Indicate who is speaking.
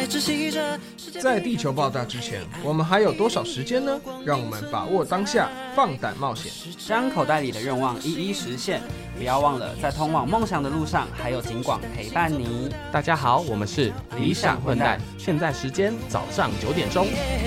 Speaker 1: 在地球爆炸之前，我们还有多少时间呢？让我们把握当下，放胆冒险，
Speaker 2: 将口袋里的愿望一一实现。不要忘了，在通往梦想的路上，还有警广陪伴你。
Speaker 3: 大家好，我们是理想混蛋，现在时间早上9点钟。